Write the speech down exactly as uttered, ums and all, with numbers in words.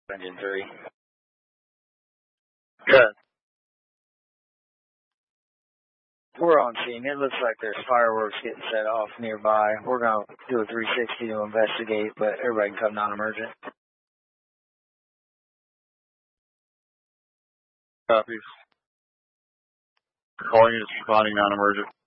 Engine three. Good. We're on scene. It looks like there's fireworks getting set off nearby. We're going to do a three sixty to investigate, but everybody can come non-emergent. Copies. Calling is responding non-emergent.